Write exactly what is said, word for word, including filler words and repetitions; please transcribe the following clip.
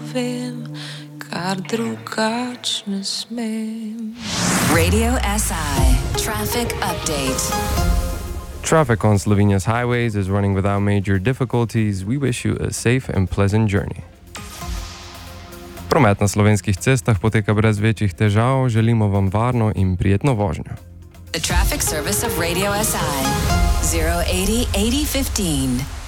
vem, kar drugač ne smem. Radio S I Traffic Update. Traffic on Slovenia's highways is running without major difficulties. We wish you a safe and pleasant journey. Promet na slovenskih cestah poteka brez večjih težav. Želimo vam varno in prijetno vožnjo. The traffic service of Radio S I zero eighty eighty fifteen.